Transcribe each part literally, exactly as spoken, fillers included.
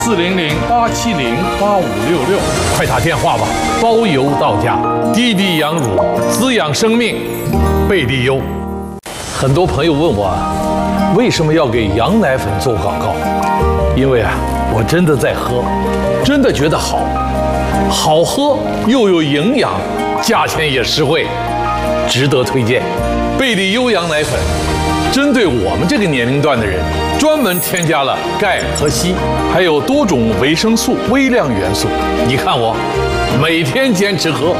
四零零八七零八五六六， 快打电话吧，包邮到家。滴滴羊乳滋养生命，贝利优。很多朋友问我，为什么要给羊奶粉做广告？因为啊，我真的在喝，真的觉得好，好喝又有营养，价钱也实惠，值得推荐。贝利优羊奶粉，针对我们这个年龄段的人，专门添加了钙和硒，还有多种维生素、微量元素。你看我，每天坚持喝。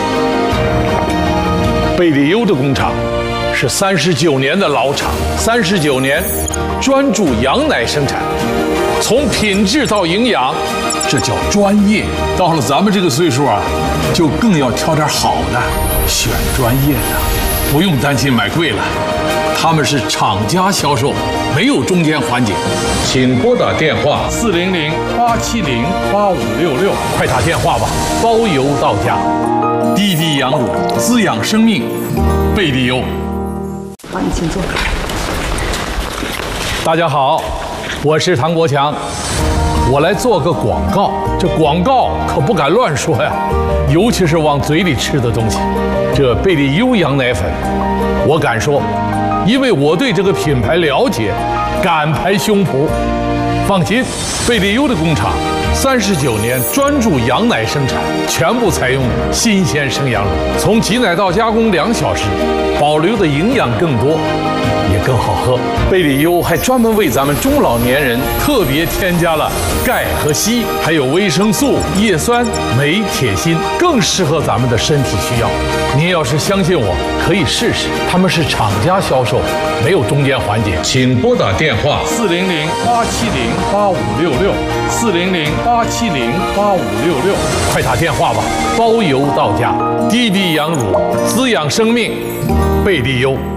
贝利优的工厂是三十九年的老厂，三十九年专注羊奶生产，从品质到营养， 这叫专业。到了咱们这个岁数啊，就更要挑点好的，选专业的，不用担心买贵了。他们是厂家销售，没有中间环节。 请拨打电话四零零八七零八五六六， 快打电话吧，包邮到家。 滴滴羊乳滋养生命，贝利优。 好，你请坐。 大家好，我是唐国强，我来做个广告。这广告可不敢乱说呀，尤其是往嘴里吃的东西。这贝利优羊奶粉，我敢说，因为我对这个品牌了解，敢拍胸脯。放心，贝利优的工厂三十九年专注羊奶生产，全部采用新鲜生羊乳，从挤奶到加工两小时，保留的营养更多，也更好喝。贝利优还专门为咱们中老年人特别添加了钙和硒，还有维生素、叶酸、镁、铁、锌，更适合咱们的身体需要。您要是相信我，可以试试。他们是厂家销售，没有中间环节。请拨打电话四零零八七零八五六六，四零零八七零八五六六， 快打电话吧，包邮到家。滴滴羊乳滋养生命，贝利优。